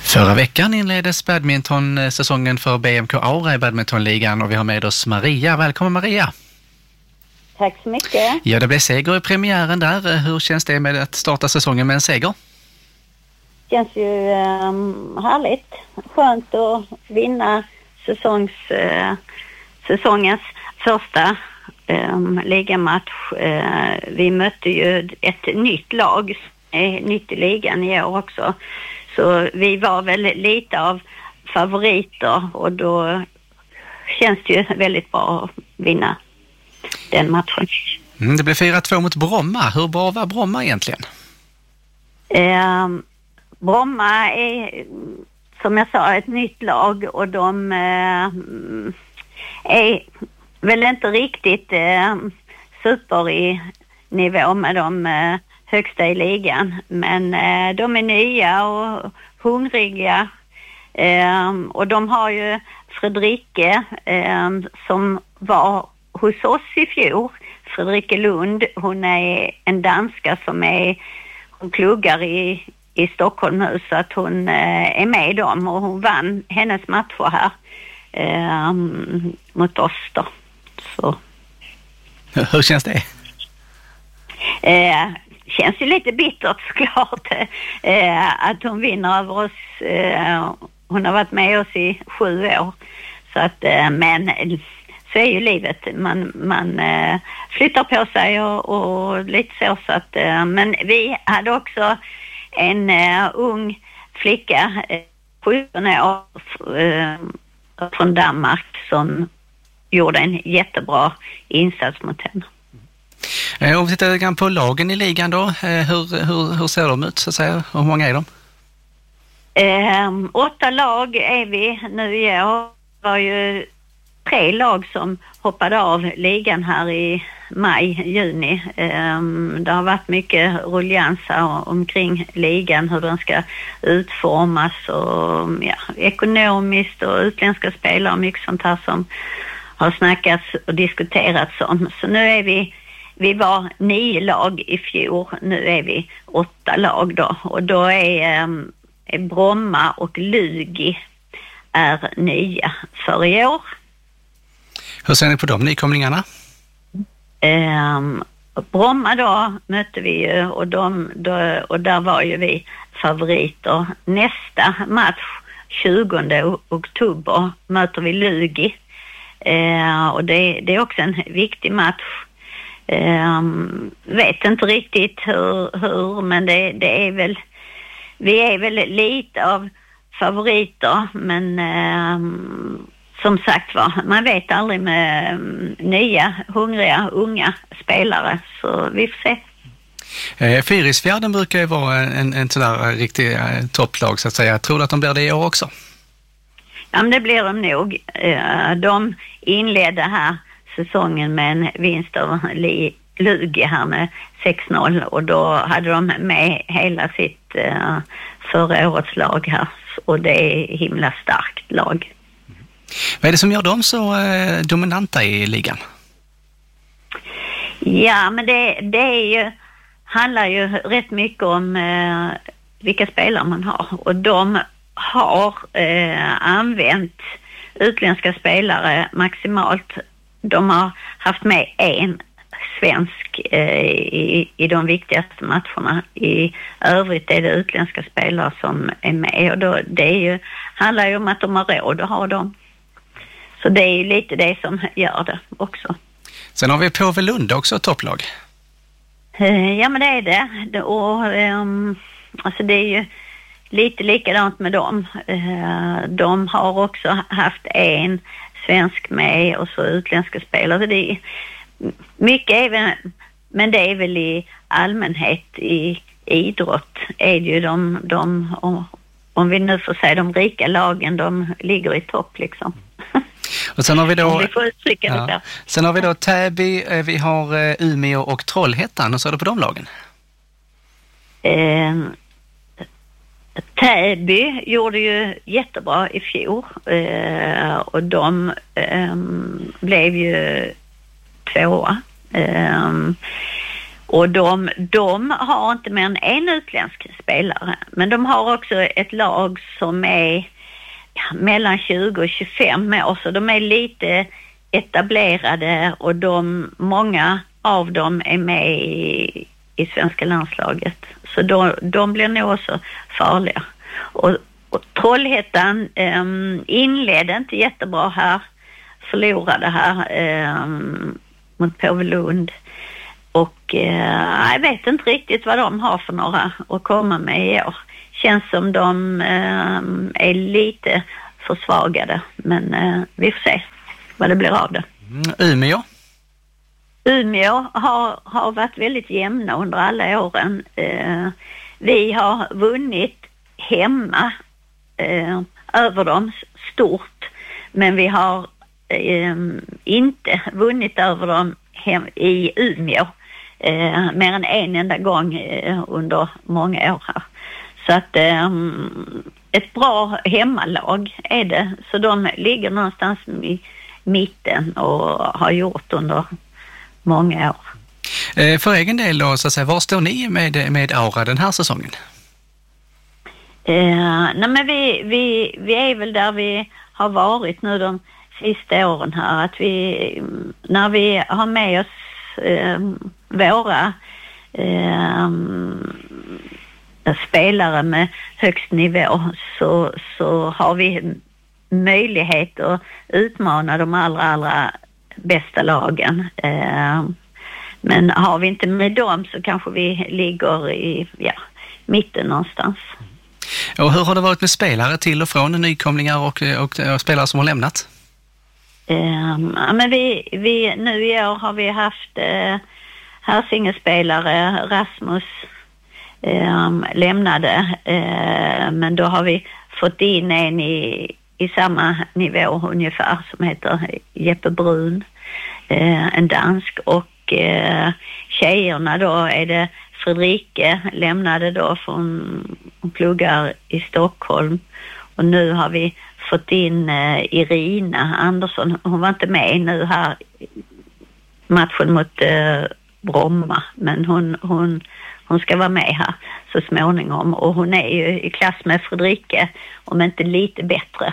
Förra veckan inleddes badmintonsäsongen för BMK Aura i badmintonligan och vi har med oss Maria. Välkommen Maria! Tack så mycket. Ja, det blev seger i premiären där. Hur känns det med att starta säsongen med en seger? Det känns ju härligt. Skönt att vinna säsongens första ligamatch. Vi mötte ju ett nytt lag, nytt i ligan i år också. Så vi var väl lite av favoriter och då känns det ju väldigt bra att vinna den matchen. Det blev 4-2 mot Bromma. Hur bra var Bromma egentligen? Bromma är, som jag sa, ett nytt lag och de är väl inte riktigt super i nivå med de högsta i ligan. Men de är nya och hungriga. Och de har ju Fredrike som var hos oss i fjol. Fredrike Lund, hon är en danska som hon pluggar i Stockholm nu, så att hon är med dem och hon vann hennes matcher här mot oss då. Så. Hur känns det? Känns ju lite bittert såklart att hon vinner över oss. Hon har varit med oss i 7 år. Så att, men så är ju livet. Man flyttar på sig och lite så att, men vi hade också en ung flicka, 17 år från Danmark som gjorde en jättebra insats mot henne. Om vi tittar lite på lagen i ligan då, hur ser de ut så att säga? Hur många är de? 8 lag är vi nu i år. Det var ju 3 lag som hoppade av ligan här i maj-juni. Det har varit mycket ruljansa omkring ligan, hur den ska utformas och ekonomiskt och utländska spelare och mycket sånt här som har snackats och diskuterats om. Så nu är vi var 9 lag i fjol, nu är vi 8 lag då. Och då är Bromma och Lugi är nya för i år. Hur ser ni på de nykomlingarna? Bromma då mötte vi ju och där var ju vi favoriter. Nästa match 20 oktober möter vi Lugi. Och det är också en viktig match. Vet inte riktigt hur men det är väl, vi är väl lite av favoriter, men som sagt var, man vet aldrig med nya, hungriga, unga spelare, så vi får se. Fyrisfjärden brukar ju vara en sådär riktig topplag så att säga. Jag tror att de blir det i år också. Ja, men det blir de nog. De inledde här säsongen med en vinst av Lugi här med 6-0 och då hade de med hela sitt förra årets lag här och det är himla starkt lag. Vad är det som gör dem så dominanta i ligan? Ja, men det är ju, handlar ju rätt mycket om vilka spelare man har och de har använt utländska spelare maximalt. De har haft med en svensk i de viktigaste matcherna. I övrigt är det utländska spelare som är med och då, handlar ju om att de har råd att ha dem. Så det är ju lite det som gör det också. Sen har vi Påvelund också ett topplag. Ja, men det är det. Och alltså det är ju lite likadant med dem. De har också haft en svensk med och så utländska spelare. Det är mycket även, men det är väl i allmänhet i idrott är det ju de om vi nu får säga de rika lagen, de ligger i topp liksom. Och sen har vi då, vi får uttrycka det där. Sen har vi då Täby, vi har Umeå och Trollhättan, och så är det på de lagen. Täby gjorde ju jättebra i fjol och de blev ju 2. Och de har inte mer än en utländsk spelare. Men de har också ett lag som är mellan 20 och 25 år. Så de är lite etablerade och många av dem är med i svenska landslaget. Så de blir nog också farliga. Och Trollhättan inledde inte jättebra här. Förlorade här mot Påvelund. Och jag vet inte riktigt vad de har för några att komma med i år. Känns som de är lite försvagade. Men vi får se vad det blir av det. Umeå har varit väldigt jämna under alla åren. Vi har vunnit hemma över dem stort. Men vi har inte vunnit över dem i Umeå mer än en enda gång under många år här. Så att ett bra hemmalag är det. Så de ligger någonstans i mitten och har gjort under många år. För egen del då, så att säga, var står ni med Aura den här säsongen? Nej, men vi är väl där vi har varit nu de sista åren här. Att när vi har med oss våra spelare med högst nivå så har vi möjlighet att utmana de allra bästa lagen. Men har vi inte med dem så kanske vi ligger i mitten någonstans. Och hur har det varit med spelare till och från nykomlingar och spelare som har lämnat? Men vi nu i år har vi haft Hälsingespelare Rasmus lämnade, men då har vi fått in en i samma nivå ungefär som heter Jeppe Brun, en dansk, och tjejerna då är det Fredrike lämnade då från pluggar i Stockholm, och nu har vi fått in Irina Andersson. Hon var inte med nu här matchen mot Bromma, men hon ska vara med här så småningom, och hon är ju i klass med Fredrike, om inte lite bättre.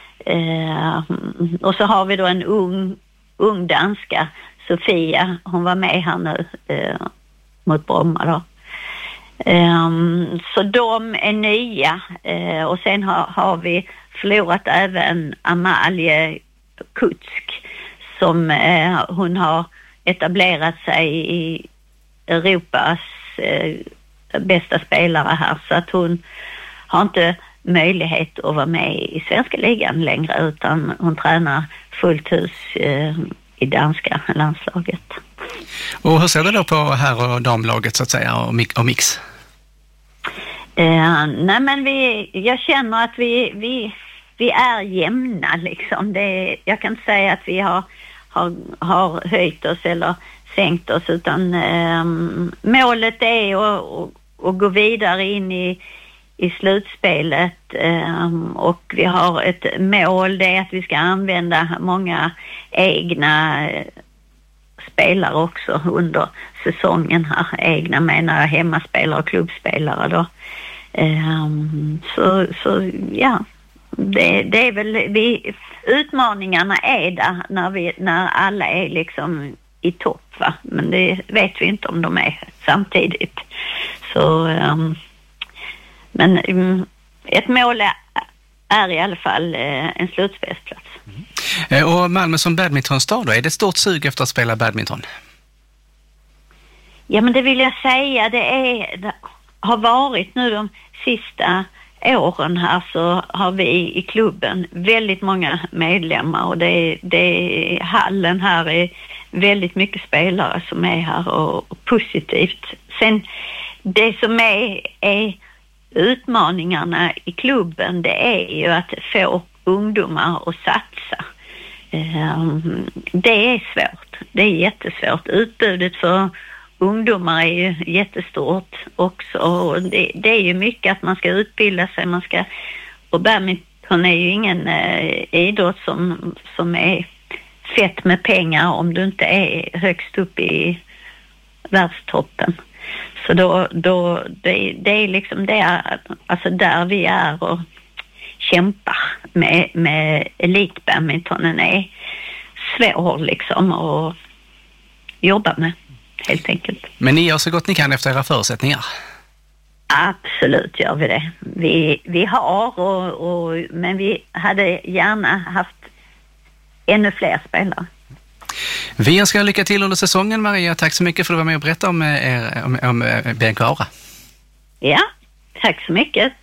Och så har vi då en ung danska, Sofia, hon var med här nu mot Bromma då. Så de är nya, och sen har vi förlorat även Amalie Kutsk som hon har etablerat sig i Europas bästa spelare här, så att hon har inte möjlighet att vara med i svenska ligan längre, utan hon tränar fullt hus i danska landslaget. Och hur ser du då på herr- och damlaget så att säga och mix? Nej, men jag känner att vi är jämna liksom. Jag kan inte säga att vi har höjt oss eller sänkt oss, utan målet är att gå vidare in i slutspelet, och vi har ett mål, det är att vi ska använda många egna spelare också under säsongen här. Egna menar jag hemmaspelare och klubbspelare då. Så ja, det är väl utmaningarna är där när alla är liksom i topp, va? Men det vet vi inte om de är samtidigt. Så men ett mål är i alla fall en slutspelsplats. Och Malmö som badmintonstad då, är det ett stort sug efter att spela badminton? Ja, men det vill jag säga, det har varit nu de sista åren här, så har vi i klubben väldigt många medlemmar, och det hallen här är väldigt mycket spelare som är här, och positivt. Sen det som är utmaningarna i klubben, det är ju att få ungdomar att satsa. Det är svårt. Det är jättesvårt. Utbudet för ungdomar är ju jättestort också. Och det är ju mycket att man ska utbilda sig. Och badminton är ju ingen idrott som är fett med pengar om du inte är högst upp i världstoppen. Så det är liksom det, alltså där vi är och kämpar med elitbadmintonen är svår liksom att jobba med, helt enkelt. Men ni gör så gott ni kan efter era förutsättningar? Absolut gör vi det. Vi har, men vi hade gärna haft ännu fler spelare. Vi önskar lycka till under säsongen, Maria. Tack så mycket för att du var med och berätta om BMK Aura. Ja, tack så mycket.